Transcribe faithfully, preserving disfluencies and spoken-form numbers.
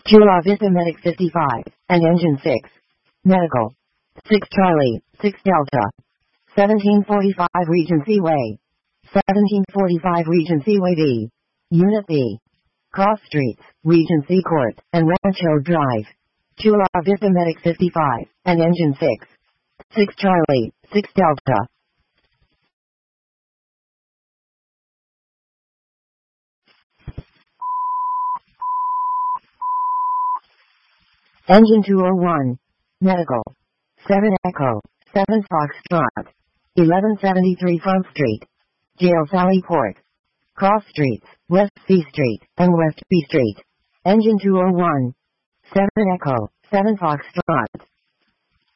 Chula Vista Medic fifty-five, and Engine six. Medical. six Charlie, six Delta. seventeen forty-five Regency Way. seventeen forty-five Regency Way B. Unit B. Cross Streets, Regency Court, and Rancho Drive. Chula Vista Medic fifty-five, and Engine six. six Charlie, six Delta. Engine two oh one. Medical. seven Echo, seven Foxtrot. eleven seventy-three Front Street. Jail Sally Port. Cross Streets, West C Street, and West B Street. Engine two oh one. seven Echo, seven Foxtrot.